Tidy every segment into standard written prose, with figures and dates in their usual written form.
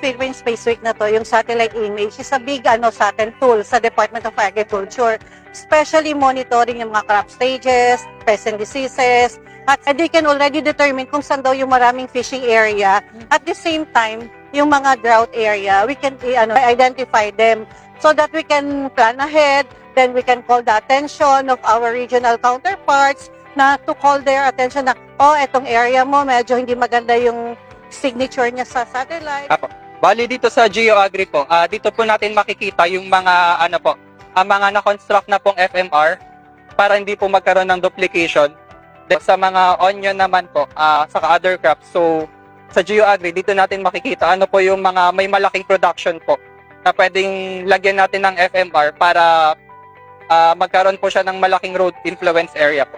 Philippine Space Week na to, yung satellite image, is a big sa atin tool sa Department of Agriculture, especially monitoring yung mga crop stages, pests and diseases, at they can already determine kung saan daw yung maraming fishing area. At the same time, yung mga drought area, we can identify them so that we can plan ahead, then we can call the attention of our regional counterparts na to call their attention na, etong area mo, medyo hindi maganda yung signature niya sa satellite. Bali dito sa GeoAgri po, dito po natin makikita yung mga mga na-construct na pong FMR para hindi po magkaroon ng duplication. Sa mga onion naman po, saka other crops. So sa GeoAgri dito natin makikita ano po yung mga may malaking production po na pwedeng lagyan natin ng FMR para magkaroon po siya ng malaking road influence area po.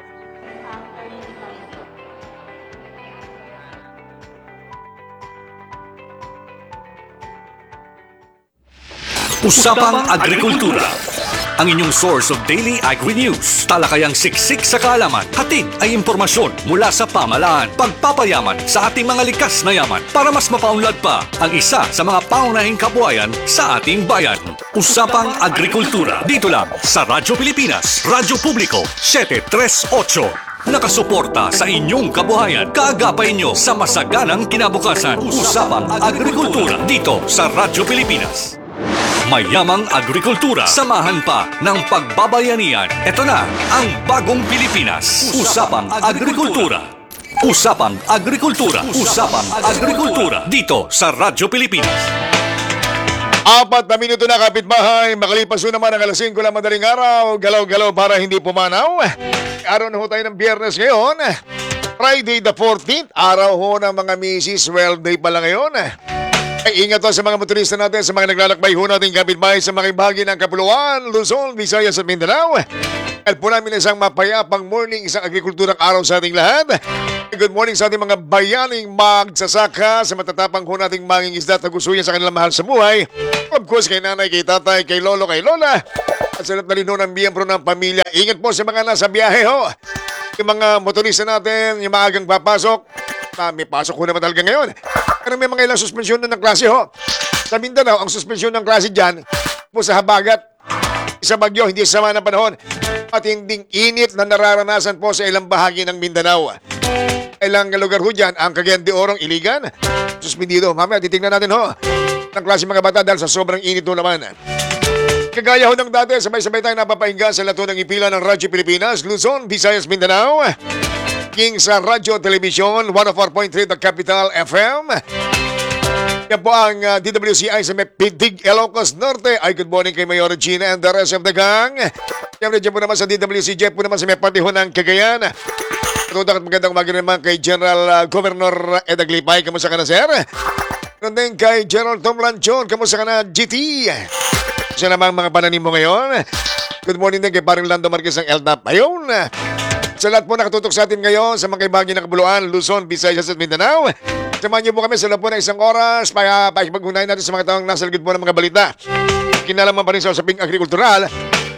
Usapang Agrikultura, ang inyong source of daily agri-news. Talakayang siksik sa kaalaman, hatid ay impormasyon mula sa pamahalaan. Pagpapayaman sa ating mga likas na yaman para mas mapaunlad pa ang isa sa mga pangunahing kabuhayan sa ating bayan. Usapang Agrikultura, dito lang sa Radyo Pilipinas, Radyo Publiko 738. Nakasuporta sa inyong kabuhayan. Kaagapay nyo sa masaganang kinabukasan. Usapang Agrikultura dito sa Radyo Pilipinas. Mayamang agrikultura, samahan pa ng pagbabayanihan. Ito na ang bagong Pilipinas. Usapang Agrikultura. Usapang Agrikultura. Usapang Agrikultura dito sa Radyo Pilipinas. 4 na minuto na kapitbahay. Makalipas na naman ang alas 5 lang madaling araw. Galaw-galaw para hindi pumanaw. Araw na ho tayo ng Biyernes ngayon. Friday the 14th. Araw ho ng mga misis. 12 day pa lang ngayon. Ay, ingat po sa mga motorista natin, sa mga naglalakbay ho natin kapitbahay sa mga bahagi ng Kapuluan, Luzon, Visayas at Mindanao. At po namin isang mapayapang morning, isang agrikulturang araw sa ating lahat. Good morning sa ating mga bayaning magsasaka, sa matatapang ho nating mangingisda at nagustuhan sa kanilang mahal sa buhay. Of course, kay nanay, kay tatay, kay lolo, kay lola. At sa lahat na rin ho ng miyembro ng pamilya. Ingat po sa mga nasa biyahe ho. Yung mga motorista natin, yung maagang papasok. May pasok ho naman talaga ngayon. Pero may mga ilang suspensyon na ng klase ho. Sa Mindanao, ang suspensyon ng klase dyan po sa habagat, sa bagyo, hindi sa sama ng panahon. At hinding init na nararanasan po sa ilang bahagi ng Mindanao. Ilang lugar ho dyan, ang Cagayan de Oro, Iligan, suspendido. Mamaya, titignan natin ho ng klase mga bata dahil sa sobrang init ho naman. Kagaya ho ng dati, sabay-sabay tayo napapahinga sa lato ng ipila ng Radyo Pilipinas, Luzon, Visayas, Mindanao. King sa Radyo Television 104.3 The Capital FM. Yan po ang DWCI sa Pidig, Ilocos Norte. Ay, good morning kay Mayor Gina and the rest of the gang. Yan po naman sa DWCJ po naman sa may Patiho ng Cagayan. Tutak at magandang umaga naman kay General Governor Ed Aglipay. Kamusta ka na, sir? Ganun din kay General Tom Lanchon. Kamusta ka na, GT? Siya naman mga pananim mo ngayon. Good morning din kay Paring Lando Marquez ng LNAP. Ayun. Sa lahat po nakatutok sa atin ngayon sa mga kaibahagi ng Kapuluan, Luzon, Visayas at Mindanao. Samahan niyo po kami sa loob po ng isang oras. Pakipag-unahin natin sa mga taong nasa likod po ng mga balita. Kinalaman pa rin sa usaping agrikultural.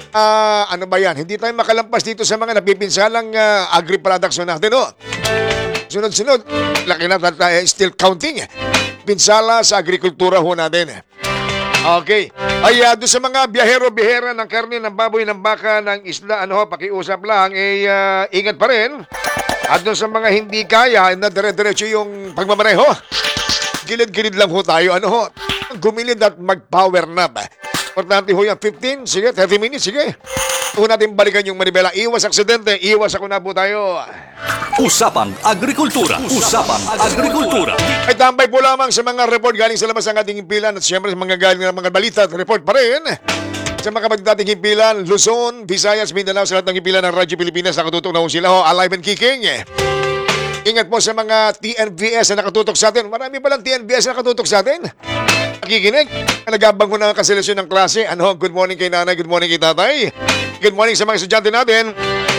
Ano ba yan? Hindi tayo makalampas dito sa mga napipinsalang agri-products natin. Sunod-sunod. Laki na tayo still counting. Pinsala sa agrikultura ho natin. Okay. Ay, doon sa mga biyahero-bihera ng karne, ng baboy, ng baka, ng isla, pakiusap lang, ingat pa rin. At doon sa mga hindi kaya, na dire-diretso yung pagmamaneho, gilid-gilid lang ho tayo, gumilid at mag-power nap. Importante ho yan, 15, sige, 30 minutes, sige. Huwag natin balikan yung manibela. Iwas aksidente, iwas ako na po tayo. Usapang Agrikultura. Usapang Agrikultura. Ay tambay po lamang sa mga report galing sa labas ng ating himpilan at siyempre sa mga galing ng mga balita at report pa rin. Sa mga kapatid nating himpilan, Luzon, Visayas, Mindanao, sa lahat ng himpilan ng Radyo Pilipinas, nakatutok na ho sila alive and kicking. Ingat po sa mga TNVS na nakatutok sa atin. Marami palang TNVS na nakatutok sa atin. Nakikinig. Nagabang ko na ang kaselasyon ng klase. Good morning kay nanay, good morning kay tatay. Good morning sa mga estudyante natin.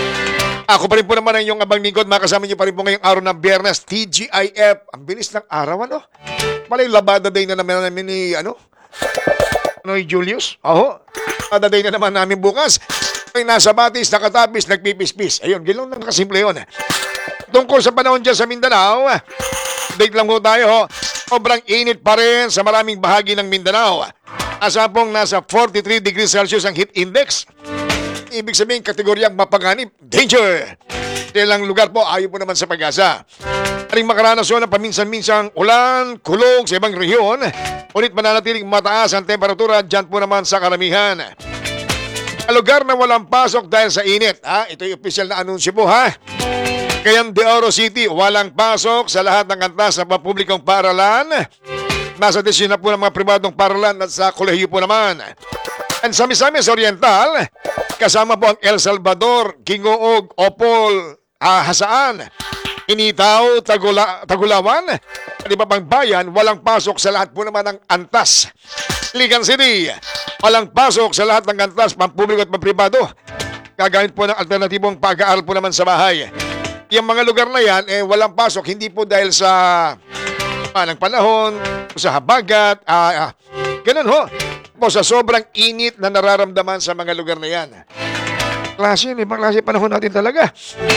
Ako pa rin po naman ang inyong abang lingkod. Makasama niyo pa rin po ngayong araw ng Biyernes, TGIF. Ang bilis ng araw, Malay labada day na naman namin ni, Julius? Labada day na naman namin bukas. Ay nasa batis, nakatapis, nagpipispis. Ayun, ganoon lang kasimple yun. Tungkol sa panahon dyan sa Mindanao, date lang ho tayo, Sobrang init pa rin sa maraming bahagi ng Mindanao. Asapong nasa 43 degrees Celsius ang heat index. Ibig sabihin kategoryang mapanganib, danger. Ilang lugar po ayaw po naman sa pag-asa. Aring makaranas ng paminsan-minsang ulan, kulog sa ibang rehiyon. Ngunit mananatiling mataas ang temperatura dyan po naman sa karamihan. Ang lugar na walang pasok dahil sa init. Ito yung official na anunsyo po ha. Cagayan de Oro City, walang pasok sa lahat ng antas sa pampublikong paaralan. Nasa desisyon na po ng mga pribadong paaralan at sa kolehiyo po naman. And sa Misamis Oriental, kasama po ang El Salvador, Kingoog, Opol, Hasaan, Initaw, Tagulawan, at iba pang bayan, walang pasok sa lahat po naman ng antas. Ligan City, walang pasok sa lahat ng antas, pampubliko at pampribado. Gagamit po ng alternatibong pag-aaral po naman sa bahay. Yung mga lugar na yan, walang pasok, hindi po dahil sa ng panahon, sa habagat, ganun ho. Po sa sobrang init na nararamdaman sa mga lugar na yan. Klase, ibang klase panahon natin talaga.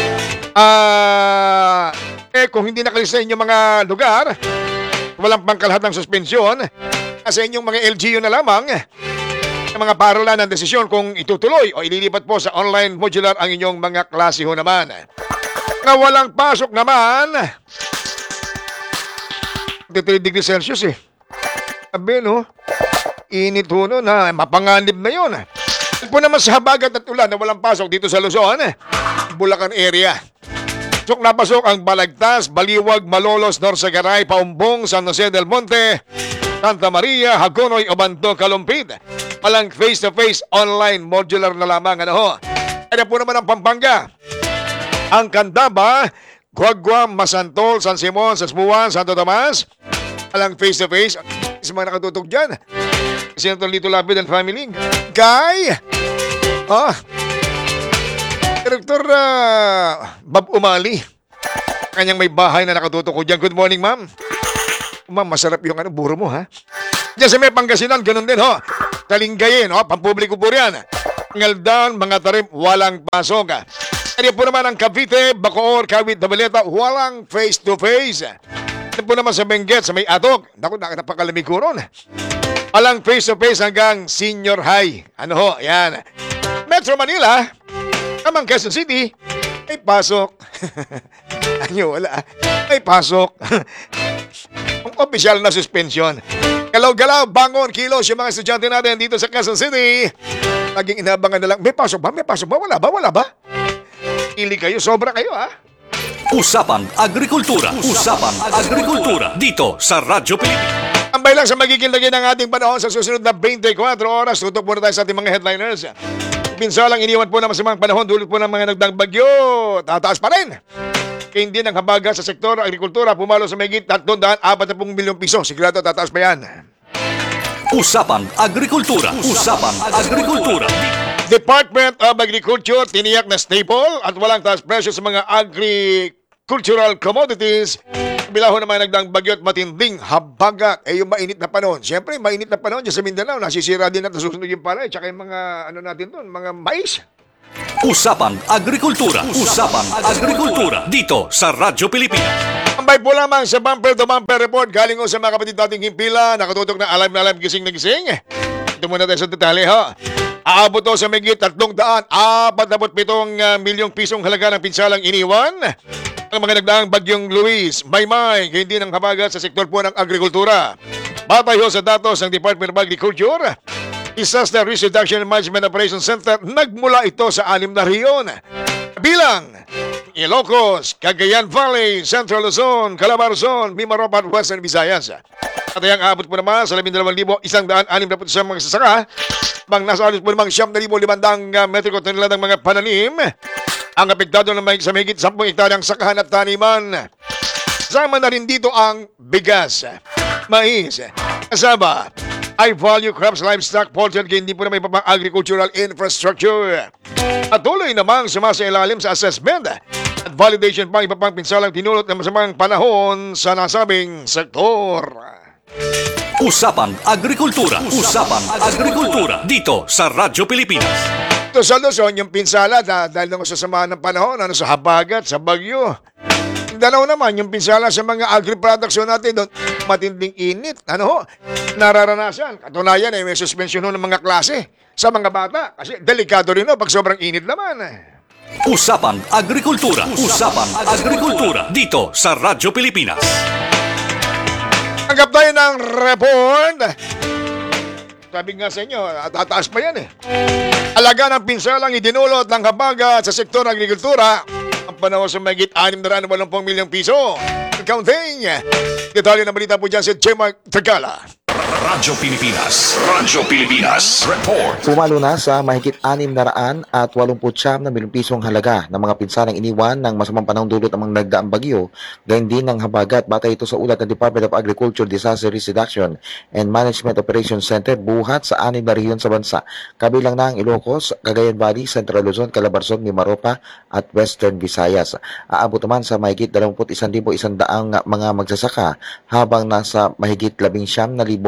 Kung hindi nakalista inyong mga lugar, walang pangkalahat ng suspensyon, sa inyong mga LGU na lamang, ang mga paralan ng desisyon kung itutuloy o ililipat po sa online modular ang inyong mga klase ho naman. Nga walang pasok naman, 3 degrees Celsius Sabi no, init ho no, na mapanganib na yun. Po naman sa habagat at ulan na walang pasok dito sa Luzon, Bulacan area. Pasok na pasok ang Balagtas, Baliwag, Malolos, Norsagaray, Paumbong, San Jose del Monte, Santa Maria, Hagonoy, Obanto, Kalumpit. Walang face-to-face online modular na lamang. Kaya po naman ang Pampanga, ang Candaba, Guagua, Masantol, San Simon, Sasbuan, Santo Tomas. Walang face-to-face. Isa mga nakatutog dyan. Senator Lito Lapid and family. Guy! Direktor Bob Umali. Kanyang may bahay na nakatutok ko dyan. Good morning, ma'am. Ma'am, masarap yung buro mo, ha? Diyan sa may Pangasinan, ganun din, ho. Talinggayin, pampubliko po yan. Ngaldan, mga tarim, walang pasok. Kaya po naman ang Cavite, Bacoor, Kawit, Dabaleta, walang face-to-face. Ito po naman sa Benguet, sa may Atok. Naku, napakalamig ko ron. Walang face-to-face hanggang senior high. Yan. Metro Manila, namang Quezon City, ay pasok. Wala. Ay pasok. Ang opisyal na suspension. Galaw-galaw, bangon, kilos yung mga estudyante natin dito sa Quezon City. Naging inabangan na lang, may pasok ba? May pasok ba? Wala ba? Wala ba? Ili kayo, sobra kayo, ha? Usapang Agrikultura. Usapang Agrikultura. Dito sa Radyo Pilipinas. Ambay lang sa magiging lagay ng ating panahon sa susunod na 24 oras. Tutok muna tayo sa ating mga headliners. Pinsalang iniwan po naman sa mga panahon dulot po ng mga nagdang bagyo. Tataas pa rin. Kaya hindi ng habaga sa sektor agrikultura pumalo sa mahigit 340 milyong piso. Sigurado tataas pa yan. Usapang Agrikultura. Usapang Agrikultura. Department of Agriculture tiniyak na staple at walang taas presyo sa mga agricultural commodities. Bilaho naman nagdang bagyo at matinding habagat. Yung mainit na panahon. Siyempre, mainit na panahon dyan sa Mindanao. Nasisira din at nasusunod yung palay. Tsaka yung mga, natin doon, mga mais. Usapang Agrikultura. Usapang Agrikultura. Dito sa Radyo Pilipinas. Ambay po lamang sa bumper to bumper report. Galing ko sa mga kapatid nating himpila. Nakatutok na alam na alam, gising na gising. Ito muna tayo sa detalye, ha. Aabot to sa megit 347 milyong pisong halaga ng pinsalang iniwan ang mga nagdaang bagyong Luis, Maymay, hindi ng habagat sa sektor po ng agrikultura. Batay ho sa datos ng Department of Agriculture, Disaster Risk Reduction and Management Operations Center, nagmula ito sa 6 na rehiyon. Bilang Ilocos, Cagayan Valley, Central Luzon, Calabarzon, Mimaropa at Western Visayas. At ang aabot po naman sa 12,161 mga sasaka, bang nasa alos po namang 7,500 metriko tonelada ng mga pananim. Ang apektado ng sa mahigit 10 hektaryang sakahan at taniman. Sama na rin dito ang bigas, mais, kasaba, high-value crops, livestock, poultry, at hindi po na may papang agricultural infrastructure. At tuloy namang sumasailalim sa assessment at validation pa iba pang pinsalang tinulot ng masamang panahon sa nasabing sektor. Usapang Agrikultura. Usapang Agrikultura. Dito sa Radyo Pilipinas. Ito sa Luzon, yung pinsala dahil ng sasamahan ng panahon, sa habagat, sa bagyo. Dalaw naman, yung pinsala sa mga agri-production natin doon, matinding init. Ano ho? Nararanasan. Katunayan may suspension ho ng mga klase sa mga bata. Kasi delikado rin ho pag sobrang init naman. Usapang Agrikultura. Usapang Agrikultura. Dito sa Radyo Pilipinas. Tanggap tayo ng report. Sabi nga sa inyo, tataas pa yan eh. Alaga ng pinsalang idinulot ng habagat sa sektor ng agrikultura. Ang panahon sa mahigit 680 milyong piso. Counting. Detalye ng balita po dyan si Gemma Tagala. Radyo Pilipinas. Radyo Pilipinas. Report. Pumalo na sa mahigit 689 na milyong pisong halaga ng mga pinsanang iniwan ng masamang panahon dulot ng mga nagdaang bagyo, gayon din ng habagat batay ito sa ulat ng Department of Agriculture Disaster Risk Reduction and Management Operations Center buhat sa 6 na rehiyon sa bansa, kabilang na ang Ilocos, Cagayan Valley, Central Luzon, Calabarzon, Mimaropa at Western Visayas. Aabot naman sa mahigit 21,100 mga magsasaka habang nasa mahigit 19,600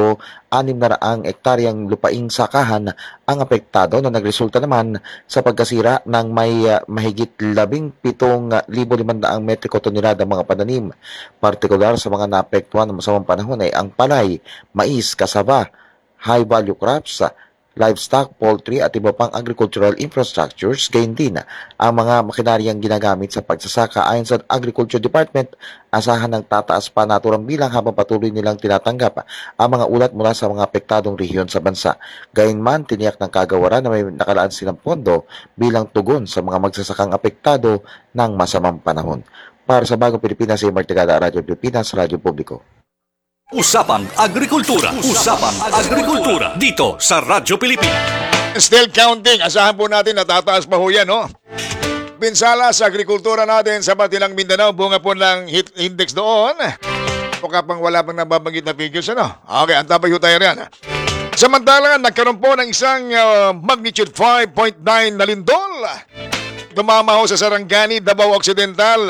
hektaryang lupaing sakahan ang apektado na nagresulta naman sa pagkasira ng may mahigit 17,500 metriko tonelada mga pananim. Partikular sa mga naapektuhan ng masamang panahon ay ang palay, mais, kasaba, high-value crops, livestock, poultry at iba pang agricultural infrastructures, gayon din ang mga makinaryang ginagamit sa pagsasaka. Ayon sa Agriculture Department, asahan ng tataas pa naturang bilang habang patuloy nilang tinatanggap ang mga ulat mula sa mga apektadong rehiyon sa bansa. Gayunman, tiniyak ng kagawaran na may nakalaan silang pondo bilang tugon sa mga magsasakang apektado ng masamang panahon. Para sa Bagong Pilipinas, si Martigada, Radyo Pilipinas, Radyo Publiko. Usapang Agrikultura. Usapang Agrikultura. Dito sa Radyo Pilipinas. Still counting. Asahan po natin na tataas pa ho yan, no? Pinsala sa agrikultura natin sa Batilang Mindanao, bunga po ng heat index doon. Mukha pang wala pang nababanggit na figures, ano? Okay, antapay ho tayo riyan. Samantala, nagkaroon po ng isang magnitude 5.9 na lindol. Dumama ho sa Sarangani, Davao Occidental.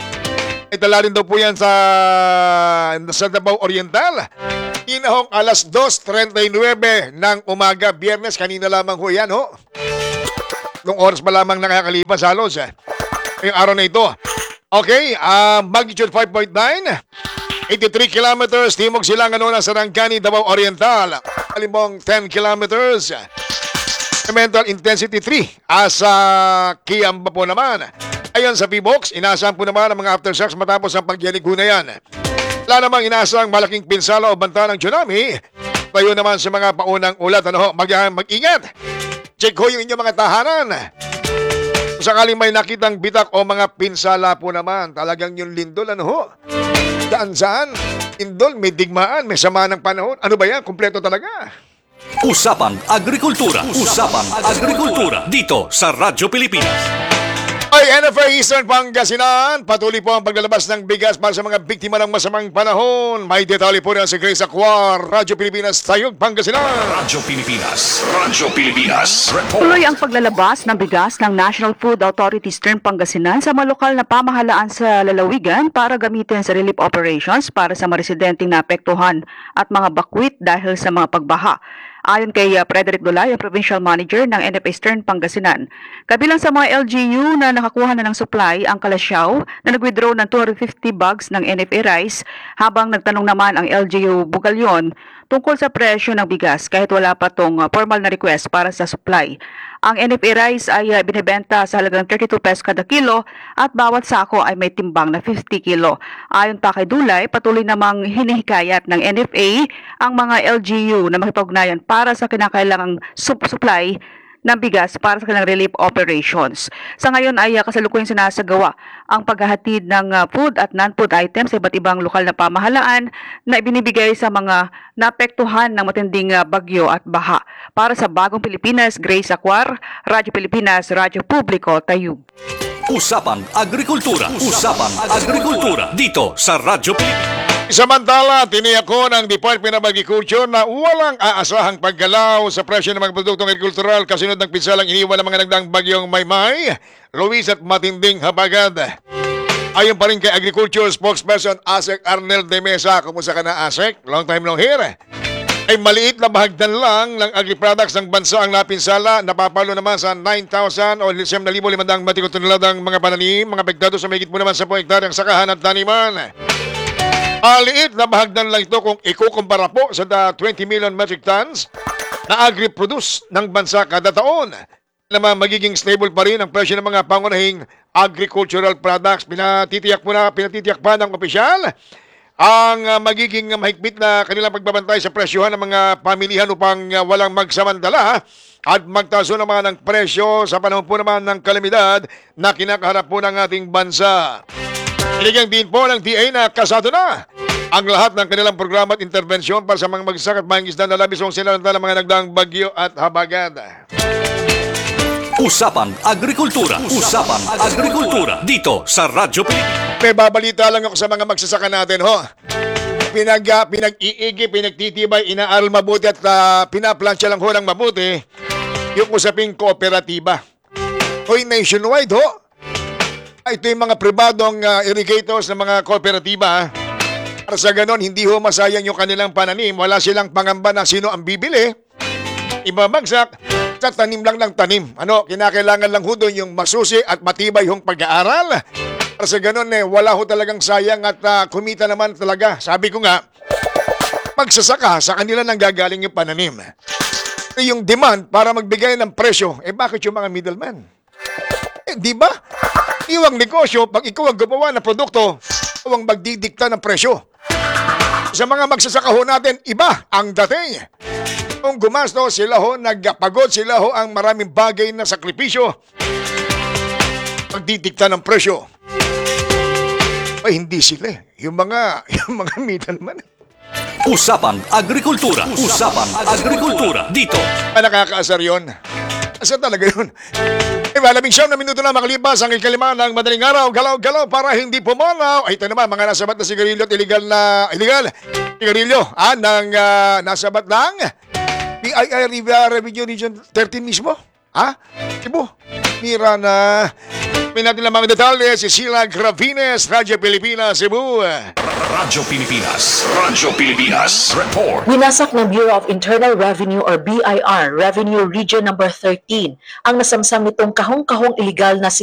Itala rin daw po yan sa Davao Oriental. Inahong alas 2:39 ng umaga, Biyernes, kanina lamang ho yan, ho. Nung oras pa lamang nakakalipas halos, yung araw na ito. Okay, magnitude 5.9, 83 kilometers, timog silangan ng Sarangani, Davao Oriental. Kalimbong 10 kilometers, mental intensity 3, asa Kiamba po naman. Ayon sa PBOX, inaasahan po naman ang mga aftershocks matapos ang pagyanig na yan. Wala namang inaasang malaking pinsala o banta ng tsunami. Tayo naman sa mga paunang ulat, mag-ingat. Check ho yung inyong mga tahanan. Kung sakaling may nakitang bitak o mga pinsala po naman, talagang yung lindol, Saan? Lindol, may digmaan, may sama ng panahon. Ano ba yan? Kompleto talaga. Usapang Agrikultura. Usapang Agrikultura. Dito sa Radyo Pilipinas. Ay, NFA Eastern Pangasinan, patuloy po ang paglalabas ng bigas para sa mga biktima ng masamang panahon. May detalye po rin si Grace Aquar, Radyo Pilipinas, Tayog, Pangasinan. Radyo Pilipinas. Radyo Pilipinas. Report. Tuloy ang paglalabas ng bigas ng National Food Authority Eastern Pangasinan sa mga lokal na pamahalaan sa lalawigan para gamitin sa relief operations para sa mga residenteng naapektuhan at mga bakwit dahil sa mga pagbaha. Ayon kay Frederick Dulay, ang Provincial Manager ng NFA Eastern Pangasinan, kabilang sa mga LGU na nakakuha na ng supply ang Kalasyaw na nag-withdraw ng 250 bags ng NFA rice, habang nagtanong naman ang LGU Bugalyon tungkol sa presyo ng bigas kahit wala pa tong formal na request para sa supply. Ang NFA rice ay binibenta sa halagang 32 pesos kada kilo at bawat sako ay may timbang na 50 kilo. Ayon pa kay Dulay, patuloy namang hinihikayat ng NFA ang mga LGU na makipag-ugnayan para sa kinakailangang supply ng bigas para sa kanilang relief operations. Sa ngayon ay kasalukuyang sinasagawa ang paghahatid ng food at non-food items sa iba't ibang lokal na pamahalaan na ibinibigay sa mga naapektuhan ng matinding bagyo at baha. Para sa Bagong Pilipinas, Grace Aquar, Radyo Pilipinas, Radyo Publiko, Tayub. Usapang Agrikultura. Usapang Agrikultura. Dito sa Radyo Pilipinas. Samantala, tiniyak ko ng Department of Agriculture na walang aasahang paggalaw sa presyo ng mga produktong agrikultural kasunod ng pinsalang iniwan ng mga nagdaang bagyong Maymay, Luis at matinding habagat. Ayon pa rin kay Agriculture Spokesperson Asek Arnel de Mesa. Kumusta ka na, Asek? Long time no here. ay maliit na bahagdan lang ng agri-products ng bansa ang napinsala, napapalo naman sa 9,000 o 9,500 metriko toneladang mga pananim, mga apektado sa mahigit po naman 10 hektaryang sakahan at taniman. Maliit na bahagdan lang ito kung ikukumpara po sa 20 million metric tons na agri-produce ng bansa kada taon. Naman magiging stable pa rin ang presyo ng mga pangunahing agricultural products. Pinatitiyak pa ng opisyal ang magiging mahigpit na kanilang pagbabantay sa presyohan ng mga pamilihan upang walang magsamantala at magtaso naman ng presyo sa panahon po naman ng kalamidad na kinakaharap po ng ating bansa. Inigang din po ng DA na kasado na ang lahat ng kanilang programa at intervensyon para sa mga magsasaka at mangingisda na labis ang sinalanta ng mga nagdaang bagyo at habagat. Usapang Agrikultura. Usapang Agrikultura. Dito sa Radyo Pilipinas. May babalita lang ako sa mga magsasaka natin, ho. Pinag-iigi, pinagtitibay, inaaral mabuti at pinaplansya lang ho ng mabuti yung usaping kooperatiba. Hoy, nationwide, ho. Ito yung mga pribadong irrigators ng mga kooperatiba. Para sa ganon, hindi ho masayang yung kanilang pananim. Wala silang pangamba na sino ang bibili. Ibabagsak sa tanim lang ng tanim. Kinakailangan lang ho doon yung masusi at matibay hong pag-aaral. Para sa ganun, wala ho talagang sayang at kumita naman talaga. Sabi ko nga, magsasaka sa kanila nang gagaling yung pananim. Yung demand para magbigay ng presyo, bakit yung mga middleman? Di ba? Iwang negosyo, pag ikaw ang gumawa ng produkto, ikaw ang magdidikta ng presyo. Sa mga magsasaka ho natin, iba ang dating. Kung gumasto, sila ho, nagpagod, sila ho ang maraming bagay na sakripisyo. Magdidikta ng presyo. Ay, hindi sila. Yung mga middleman. Usapang Agrikultura. Usapang Agrikultura. Dito. Nakakaasar yun. Asa talaga yun? Malaming 9 na minuto na makalipas ang ikalima ng madaling araw. Galaw-galaw para hindi pumalaw. Ay, ito naman, mga nasabat na sigarilyo at illegal sigarilyo ng nasabat ng BII Revenue Region 13 mismo. Ibo, mira na. Natin lang mga detalye si Sheila Gravines, Radyo Pilipinas, Cebu. Radyo Pilipinas. Radyo Pilipinas. Report. Winasak ng Bureau of Internal Revenue or BIR, Revenue Region number 13, ang nasamsam nitong kahong-kahong illegal na